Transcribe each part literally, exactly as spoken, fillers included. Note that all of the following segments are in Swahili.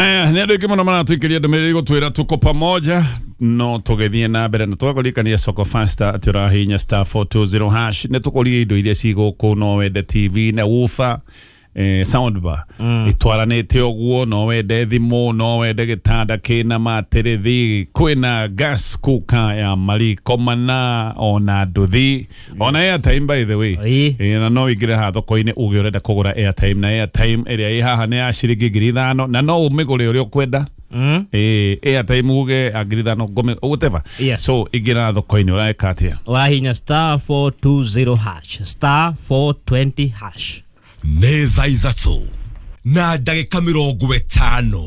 Haya, nendo ikimono mana tuikiria ndomeri gutwira tuko pamoja no tugethie na mbere na twakorikania Soko Faster atirahinya star four two zero hash ne tukoria indo iria ciguku no wende T V na woofer eh soundbar mm. itwaranite oguo no wende thimu no wende gitanda kina materethi kwina gas cooker ya mariko mana ona nduthi ona airtime by the way eh na no igire ha thoko-ini uge urenda kugura airtime na airtime area i haha ni ya ciringi ngiri ithano na no umigure uria ukwenda Mm. Eh, airtime uge agirithano gome whatever. Yes. So igira thoko-ini uraeka atia wahinya star four two zero hash star four twenty hash neza izatso na ndagika mirongo itano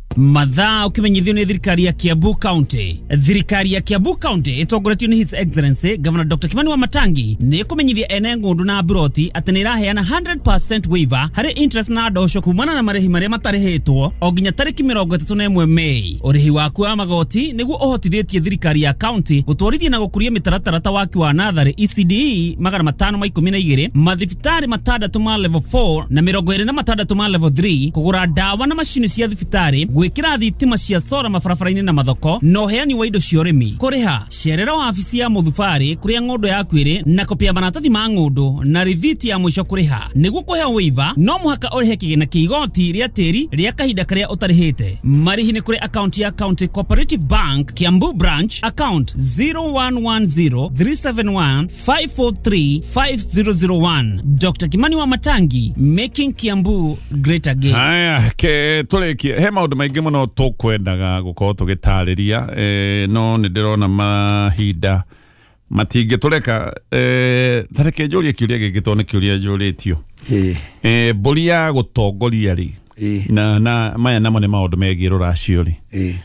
Mathaa ukimenyithio ni thirikari ya Kiambu County. Thirikari ya Kiambu County itongoretio ni His Excellency Governor Doctor Kimani Wamatangi ni kumenyithia ene ngundu na broti ati ni iraheana one hundred percent waiver hari interest na ndosho kumana na marehi maria matarihitwo o nginya tariki mirongo itatu na imwe Mei. Urihi waku wa magoti niguo uhotithĩtie thirikari ya county gutwarithia na gukuria mitaratara ta waki wa nathari E C D E magana matano ma ikumi na igĩrĩ mathibitari matandatu ma level four na mirongo ĩrĩ na matandatu ma level three kugura dawa na mashini cia thibitari gwikira thitima cia sora mabarabara-ini na mathoko no heani wa indo cia urimi kuriha cerera wabici ya muthubari kuria ng'ondo yaku iri na kopia maratathi ma ng'ondo na rithiti ya mwisho kuriha niguo kuhea waiver no muhaka urihe kigina kia igoti ria tiri ria kahinda karia utarihite marihi ni kuri account ya County Cooperative Bank Kiambu branch account zero one one zero three seven one five four three five zero zero one. Doctor Kimani Wamatangi, making Kiambu great again. Haya ke turekie he maundu maingi muno tukwendaga gukorwo tugitariria eh no ni ndirona mahinda matingi tureka eh tareke njurie kiuria gigitone kiuria njuritio eh eh mburi ya gutongoria ri na na maya namo ni maundu megie ruracio ri eh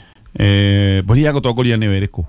eh mburi ya gutongoria ni weriku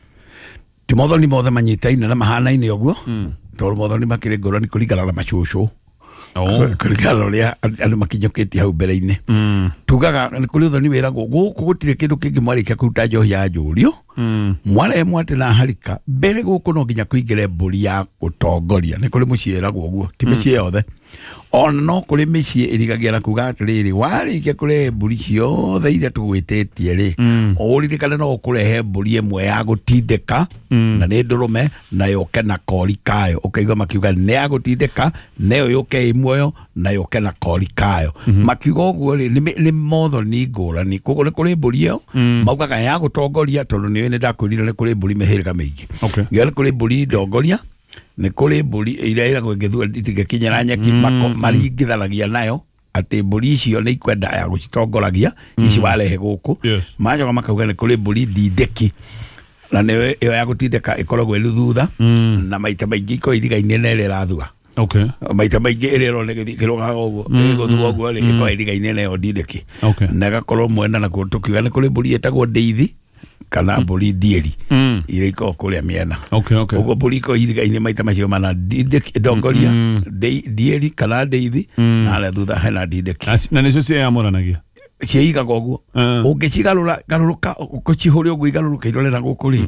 ti mothoni mothe manyitaine na mahana-ine oguo tondu mothoni makiri ngurani kuringana na macucu kurigana uria andu makinyukitie hau mbere-ini tugaga ni kuri uthoni wiragwo guku gutire kindu kingi mwarikia kuruta njohi ya njurio mware mwate na harika mbere guku no nginya kuingire mburi ya gutongoria ni kuri muciiragwo guo ti micii yothe ona no kuri micii irigagira kuga atiriri warikia kure mburi ciothe iria tugwititie ri uririkane no kurehe mburi imwe ya gutindika na ni ndurume na yoke na kori kayo ukaigwa makiuga ni ya gutindika nayo yoke imweyo na yoke na kori kayo makiuga uguo ri ni motho ni ngurani kuko ni kuri mburi yo maugaga ya gutongoria tondu ni ni ndakwirira ni kuri mburi mihiriga mingi ngi kuri mburi ndongoria ni kuri mburi iria iragwo ngithua itigekinyera nyeki maringithanagia nayo ati mburi icio ni ikwenda ya gucitongoragia ici warehe guku majoka makauga ni kuri mburi ndindeki na ni yo ya gutindeka ikoragwo iri thutha na maita maingi ko iriga-ini nere rathua okay maita maingi irero ni gikiroga uguo ni guthua uguo ri ko iriga-ini nero ndindeki na gakorwo mwena na kutukiuga ni kuri mburi etagwo ndeithi kana mburi ndieri ire iko kuria miena okay okay ugo mburi iko iriga-ini maita macio mana ndongoria ndieri kana ndeithi na ala thutha hena ndindeki na nicio ciamuranagia ciiga goguo ungicigarura garuruka kucihuria ugu igaruruka irorera gukuri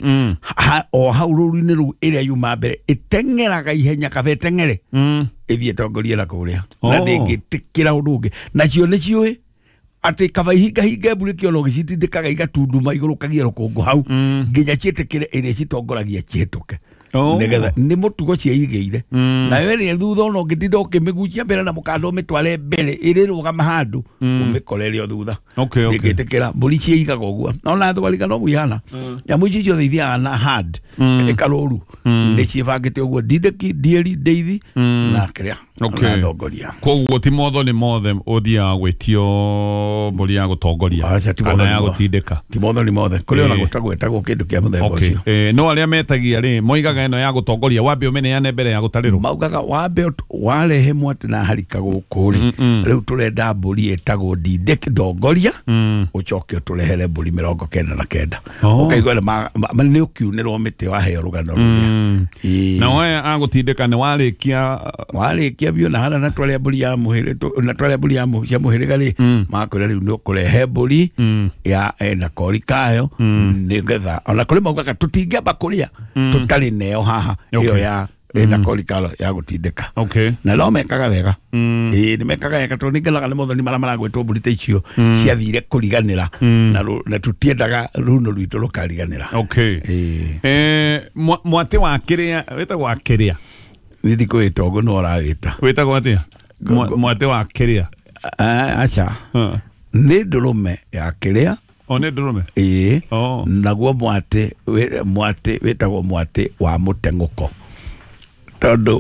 o hau ruru-ini ru iria yuma mbere itengeraga ihenya kabe tengere ithie tongoria na kuria na ndingitikira undu ungi nacio nicio ati kava higa higa mburi kiono gicitindikaga igatunduma igurukagia rukungu hau nginya cietekire iria citongoragia cietoke negetha ni mutugo cieigeire na wewe thutha no ngitinda ukimigucia mbere na mukando mitware mbere iri rugama handu umikorerio thutha okay okay ngitikira mburi cieigaga uguo ona thwarika no muyana nyamu ici cio thithia na hard ikaruru ndi cibangite uguo ndindeki ndieri ndeithi na kiria okay ndongoria koguo ti motho ni mothe uthia gwitio mburi ya gutongoria kana ya gutindika ti motho ni mothe kuri ona gutagwetagwo kindu kia muthemba ucio eh no aria metagia ri moigaga eno ya gutongoria wambe umeneane mbere ya gutarirwo maugaga wambe warehe mwate na harika gukuri riu turenda mburi etagwo ndindeki ndongoria ucoke turehere mburi mirongo kenda na kenda ukaigwa ma ni ukiunirwo miti waheo rugano ruria na waya agutindika ni warikia warikia bio na hana na twale mburi ya muhire na twale mburi ya muhiriga ri makwira riu no kurehe mburi ya ena kori kayo nigetha ona kuri maugaga tutingeba kuria tutari neo haha iyo ya ena kolikalo ya gutindika Okay. na no mekaga wega Mm. eh ni mekaga wega to ningelaga ni mothoni mara mara gwetwo mburi ta icio cia thire kuriganira na ru- na tutiendaga runo rwitũ rukariganira Okay. eh Eh, mwa- mwate wa kiria wetagwo wa kiria ni ndikwita uguo no rawita wetagwo atia Mwa- mwate wa kiria acha Uh. ni ndurume ya kiria o nä ndå rå me ĩĩ Oh. naguo mwate wĩ- mwate wĩtagwo mwate wa mũteng'ũko tondũ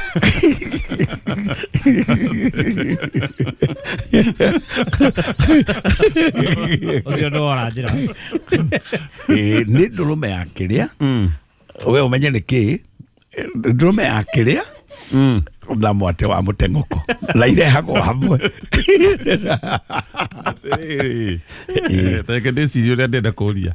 Ucio ndo ora njira. ĩĩ nĩ ndũrũme ya kĩrĩa we ũmenye nĩ kĩ ndũrũme ya kĩrĩa na mwate wa mũteng'ũko na irehagwo hamwe reke ndä cirie å rä a ndenda kå ria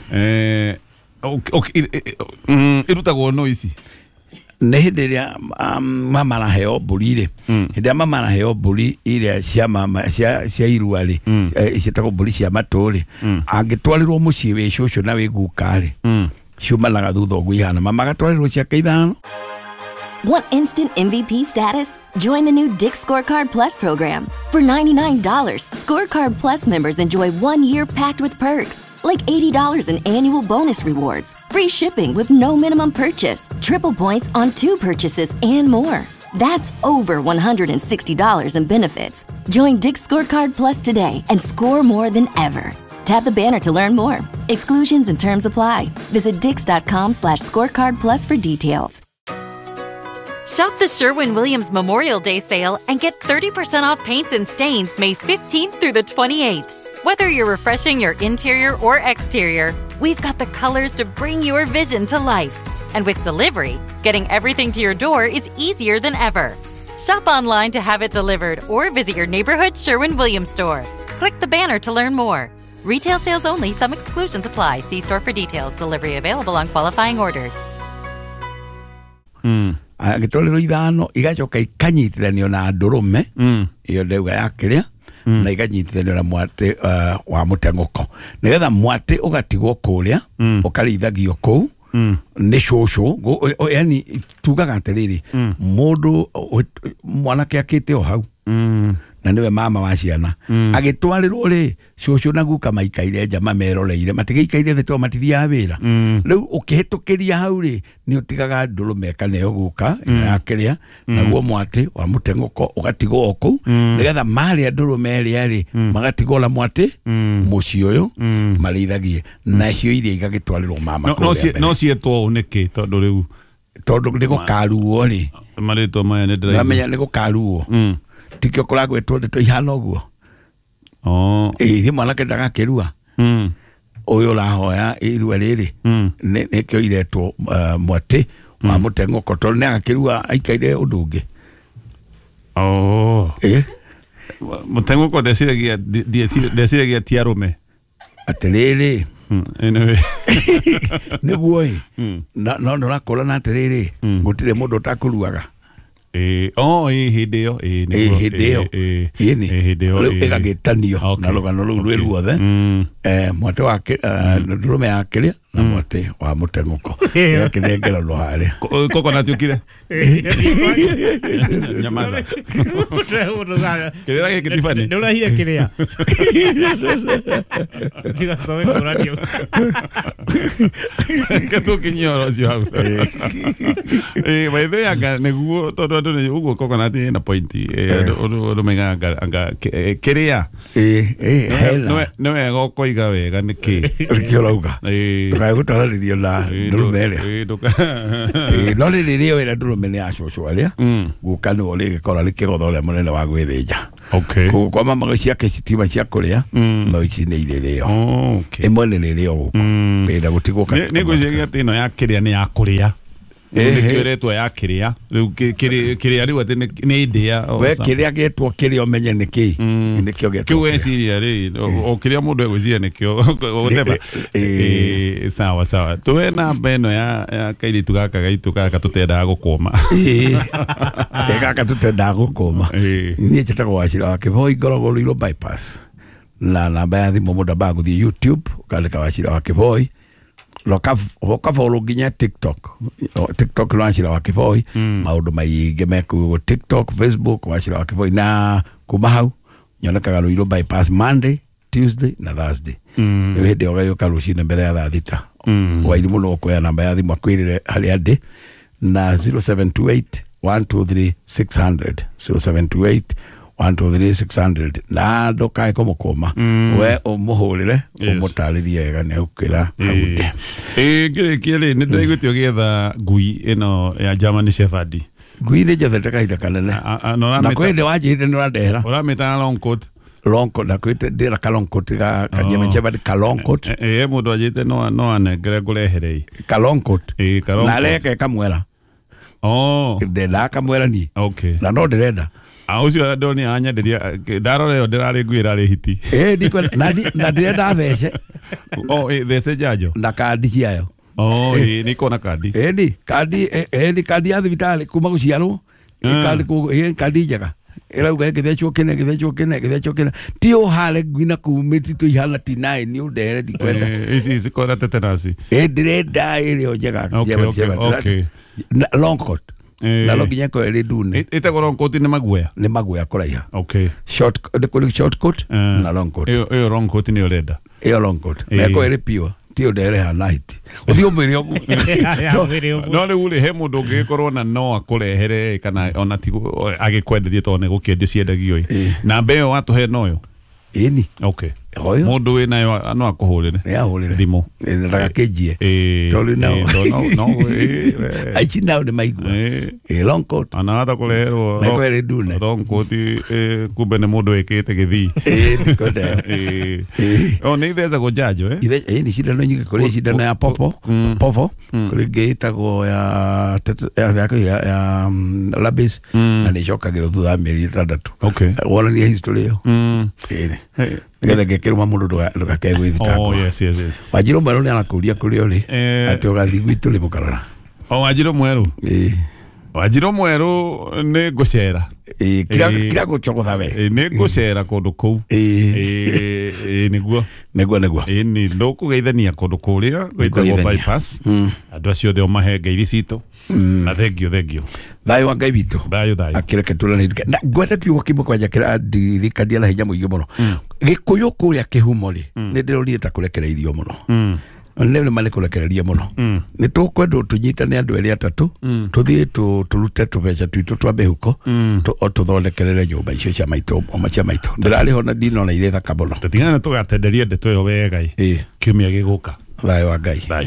ä rutagwo no ici nä hĩndĩ ĩrĩa um, mama araheo mbũri rĩ hĩndĩ ĩrĩa mama araheo mbũri iria cia mama cia cia irua rĩ eh, ciĩtagwo mbũri cia matũ rĩ angĩtwarĩrwo mũciĩ wĩ cũcũ na wĩ guka rĩ ciumanaga thutha ũguo ihana mama agatwarĩrwo ciake ithano. Want instant M V P status? Join the new Dick's Scorecard Plus program. For ninety-nine dollars, Scorecard Plus members enjoy one year packed with perks, like eighty dollars in annual bonus rewards, free shipping with no minimum purchase, triple points on two purchases, and more. That's over one hundred sixty dollars in benefits. Join Dick's Scorecard Plus today and score more than ever. Tap the banner to learn more. Exclusions and terms apply. Visit dix.com slash scorecard plus for details. Shop the Sherwin-Williams Memorial Day sale and get thirty percent off paints and stains May fifteenth through the twenty-eighth. Whether you're refreshing your interior or exterior, we've got the colors to bring your vision to life. And with delivery, getting everything to your door is easier than ever. Shop online to have it delivered or visit your neighborhood Sherwin-Williams store. Click the banner to learn more. Retail sales only. Some exclusions apply. See store for details. Delivery available on qualifying orders. Agĩtwarĩrwo ithano igacoka ikanyitithanio na ndũrũme iyo ndauga ya kĩrĩa na ikanyitithanio na mwate uh, wa mũteng'ũko nĩgetha mwate ũgatigwo kũrĩa ũkarĩithagio kũu nĩ cũcũ yani tugaga atĩrĩrĩ mũndũ mwanake akĩte o hau na niwe mama wa ciana agĩtwarĩrwo rĩ cũcũ na guka maikaire nja mameroreire matigĩikaire thĩ to matithiaga wĩra rĩu ũkĩhĩtũkĩria hau rĩ nĩ ũtigaga ndũrũme kana ĩyo guka ya kĩrĩa naguo mwate wa mũteng'ũko ũgatigwo o kũu nĩgetha marĩa ndũrũme ĩrĩa rĩ magatigwo na mwate mũciĩ ũyũ marĩithagie nacio iria igagĩtwarĩrwo mama no ciĩtwo ũũ nĩkĩ tondũ rĩu tondũ nĩ gũkaruo rĩ marĩtwa maya nĩ ndĩraigua ngamenya nĩ gũkaruo tikio kũragwĩtwo ndeto ihana ũguo ĩĩ mwanake ndagakĩrua ũyũ ũrahoya irua rĩrĩ nĩkĩo iretwo mwate wa mũteng'ũko tondũ nĩ agakĩrua aikaire ũndũ ũngĩ mũteng'ũko ndeciragia ti arũme atĩrĩrĩ nĩguo ĩ no nĩ ũrakũrana atĩrĩrĩ gũtirĩ mũndũ ũtakũruaga oh ĩ hĩndĩ ĩyo hĩndĩ ĩyo rĩu ĩgagĩtanio na rũgano rũu rwĩ ruothe mwate wa ndũrũme ya kĩrĩa na mwate wa mũteng'ũko ĩgakĩnengeranwo harĩa coconut ũkire nyamaza kĩrĩra gĩkĩ tifani ndũrahire kĩrĩa tigacoke kũranio ketũkinyia ũcio hau maitho yanga nĩguo tondũ andũ nĩ ũguo coconut ĩna point ũndũ mengaga anga kĩrĩa nĩ wega ũkoiga wega nĩkĩ nĩkĩo ũrauga ndũkagũtararĩrio na ndũrũme ĩrĩa no rĩrĩ rĩo ĩrĩa ndũrũme nĩ ya cũcũ arĩa guka nĩwe rĩgĩkorwo rĩ kĩgotho ũrĩa mũnene wa gwĩthĩnja koguo kwa mama ciake citiuma cia kũrĩa no ici nĩ irĩrĩo ĩmwe nĩ rĩrĩo gũkũ ĩna gũtigwo nĩ ngwĩciria atĩ ĩno ya kĩrĩa nĩ ya kũrĩa nĩkĩo ĩretwo ya kĩrĩa rĩu kĩrĩa rĩu atĩ nĩ ndĩa we kĩrĩa gĩtwo kĩrĩa ũmenye nĩ kĩĩ nĩkĩo gĩtwo kĩu weciria rĩ o kĩrĩa mũndũ egwĩciria nĩkĩo gũteba sawa sawa tũwe namba ĩno ya kairĩtu gaka gaitũ gaka tũtendaga gũkũma gaka tũtendaga gũkũma niĩ njĩtagwo Wachira wa Kĩboi ngoragwo Ruiru bypass na namba ya thimũ mũndũ ambaga gũthiĩ YouTube ũkandĩka Wachira wa Kĩboi loka loka follow ginya TikTok TikTok launchira wa kivoi maundu maige meku TikTok Facebook wachira wa kivoi na kumahau nyonekaga ruiro bypass Monday Tuesday na Thursday mm. Ewe hende ogayo karushine mbere ya thaa thita mm. Wairi muno kuya namba ya thimu akwirire hali ande na zero seven two eight one two three six hundred zero seven two eight one two three six hundred na ndokae komukoma mm. We umuhurire umutaririe wega ne ukira agude eh ngire kile ni ndaigutio getha ngui ino ya German Shepherd ngui ni jethe kaida kanene na kwende wajite ni radera urameta long coat long coat na kwete dira ka long coat ka German Shepherd ka long coat eh mundu ajite no no ane ngire ngureherei ka long coat eh ka long na leke kamwera oh de la kamwera ni okay na no derenda aucio andoni anya ndiria ndarore yo ndirari ngwira ri hiti eh ndiko na na ndirenda thece oh eh thece jajo na kandi ciayo oh eh niko na kandi eh ndi kandi eh ndi kandi ya thibitari kuma guciarwo kandi ku eh kandi jaga irauga githechwo kene githechwo kene githechwo kene tio hale gwina kumiti tu ihana tinai ni udere dikwenda eh isi isi kora tetanasi eh ndirenda ile ojaga okay long coat na lo ginya ko ele dune ita ko long coat ni maguya ni maguya kuraiha okay short de ko short coat na long coat iyo iyo long coat ni oreda iyo long coat na ko ele pure tio dere ha night uthio mbere ogu no le ule he mundu ngikorwo na no akurehere kana ona ti agikwenderie to ne gukiendia ciendagio na mbeo watu he noyo ini okay hoyo mundu we nayo no akuhurire ya hurire thimo ndaga kejie toli na no no aichi nao ni maigua eh long coat ana hata kuleherwo na kwere dune long coat eh kumbe ne mundu ekete githi eh dikoda eh o ni theza go jajo eh ile eh ni shida no nyingi kore shida na ya popo popo kore geita go ya ya ya labis na ni shoka gero thutha meri tandatu okay wala ni history yo mm eh ngele gekero mamundu ndo kegwe thitako oh yes yes Wajiro mweru ni anakuria kuri ori ati ogathi gwitu ri mukarora o Wajiro mweru eh Wajiro mweru ni gucera eh kira kira guchogotha we eh ni gucera kundu kuu eh eh niguo niguo niguo eh ni ndukugeithania kundu kuria gwitagwo bypass andu acio the omahe ngeiri citu na thengio thengio thayo wa ngai witu thayo thayo akireke tulani na gwethe kiugo kimwe kwa jakira ndirikadia na hinya muingi muno gikuyu kuria kihumo ri ni ndirorire ta kurekereirio muno nene mane kurekereria muno ni tukwenda tunyitane andu eri atatu tuthie tu turute tubeca twitu twa behuko tu tuthondekerere nyumba icio cia maitu o macia maitu ndirari hona dino na ile thaka muno tutingana tugatenderia ndeto yo wega i kiumia giguka thayo wa ngai thayo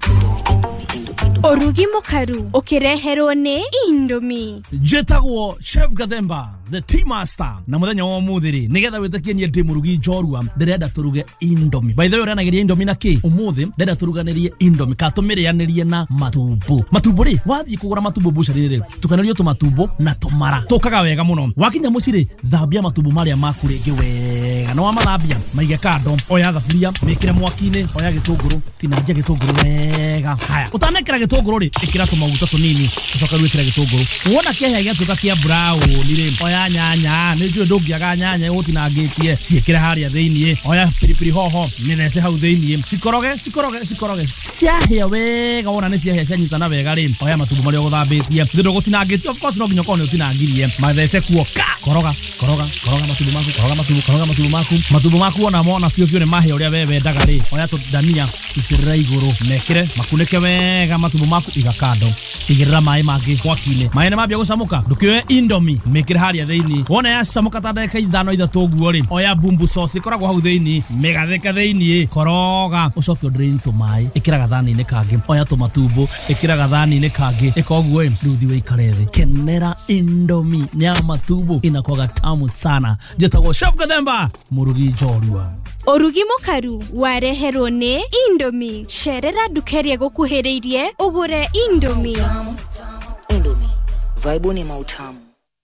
Orugi mukaru ukireherwo ni Indomie jetagwo Chef Gathemba the tea master na muthenya wa muthiri nigetha witakie nie ndi murugi njorua ndirenda turuge Indomie by the way uranageria Indomie na ki umuthi ndenda turuganirie Indomie ka tumirianirie na matumbo matumbo ri wathie kugura matumbo bucari ri tukanario tu matumbo na tumara tukaga wega muno wakinya muciri thambia matumbo maria maku ringi wega no amathambia maige kando oya thaburia mikire mwaki-ini oya gitunguru tinangia gitunguru wega haya utanekera gitunguru ri ikira tumaguta tunini ucoka rwikira gitunguru wona kehia giatuka kia brown ri oya nyanya ni njue ndungiaga nyanya utinangitie ciikire haria thiini oya pilipili hoho nithece hau thiini cikoroge cikoroge cikoroge ciahia wega wona ni ciahia cianyitana wega ri oya matumbo maria guthambitie thindo gutinangitie of course no nginya kone utinangirie mathece kuo ka koroga koroga koroga matumbo maku koroga matumbo koroga matumbo maku matumbo maku ona mona fio fio ni mahia uria wewe ndaga ri oya tu dania itirira iguru nekire makunike wega matumbo maku igakando igirira mai mangi mwaki-ini mai ni mambia gucamuka ndukioe Indomie mikire haria thiini wona ya camuka ta ndagika ithano ithatu guo ri oya bumbu sauce ikoragwo hau thiini migatheke thiini koroga ucoke drain to mai ikira gathani-ini kangi oya tu matumbo ikira gathani-ini kangi ikoguo riu thiwe ikare thi kenera Indomie nya matumbo inakwaga tamu sana jetagwo Chef Gathemba murugi njorua Orugi mukaru wareherwo ni Indomie cerera ndukeria gukuhiriirie ugure Indomie Indomie vibe ni mautamu.